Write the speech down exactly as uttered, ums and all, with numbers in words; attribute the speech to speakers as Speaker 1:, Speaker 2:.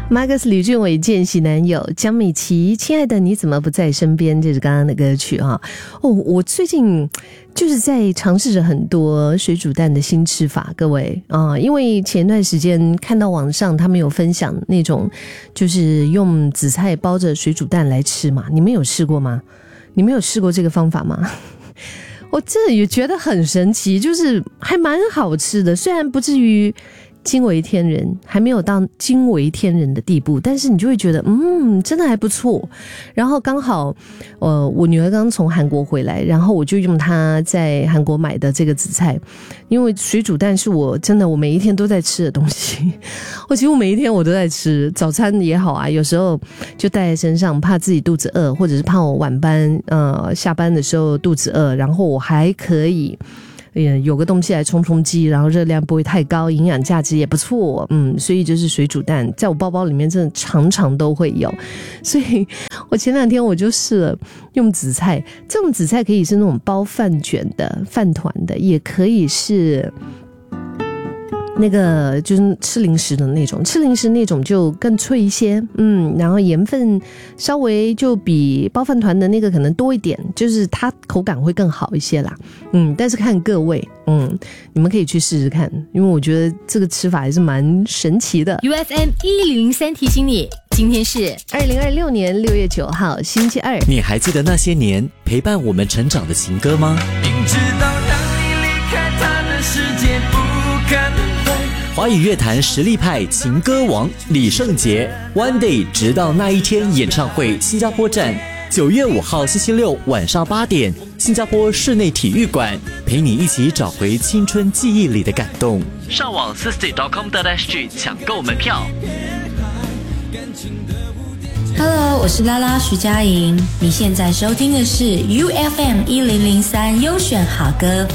Speaker 1: Marcus 吕俊伟见习男友江美琪，亲爱的你怎么不在身边？这是刚刚的歌曲啊。哦，我最近就是在尝试着很多水煮蛋的新吃法，各位啊，因为前段时间看到网上他们有分享那种就是用紫菜包着水煮蛋来吃嘛，你们有试过吗？你们有试过这个方法吗？我真的也觉得很神奇，就是还蛮好吃的，虽然不至于惊为天人，还没有到惊为天人的地步，但是你就会觉得嗯真的还不错。然后刚好呃我女儿刚从韩国回来，然后我就用她在韩国买的这个紫菜，因为水煮蛋是我真的我每一天都在吃的东西，我几乎每一天我都在吃，早餐也好啊，有时候就带在身上，怕自己肚子饿，或者是怕我晚班呃下班的时候肚子饿，然后我还可以有个东西来充充饥，然后热量不会太高，营养价值也不错，嗯，所以就是水煮蛋在我包包里面真的常常都会有。所以我前两天我就试了用紫菜，这种紫菜可以是那种包饭卷的饭团的，也可以是那个就是吃零食的那种，吃零食那种就更脆一些，嗯，然后盐分稍微就比包饭团的那个可能多一点，就是它口感会更好一些啦，嗯，但是看各位，嗯，你们可以去试试看，因为我觉得这个吃法还是蛮神奇的。
Speaker 2: U F M 一零零三提醒你，今天是
Speaker 1: 二零二六年六月九号星期二。
Speaker 3: 你还记得那些年陪伴我们成长的情歌吗？
Speaker 4: 明知道让你离开他的世界不可能。
Speaker 3: 华语乐坛实力派情歌王李圣杰 One Day 直到那一天演唱会新加坡站，九月五号星期六晚上八点，新加坡室内体育馆，陪你一起找回青春记忆里的感动。上网 sixty dot com dot s g 抢购门票。
Speaker 5: Hello， 我是拉拉徐佳莹，你现在收听的是 U F M 一零零三优选好歌。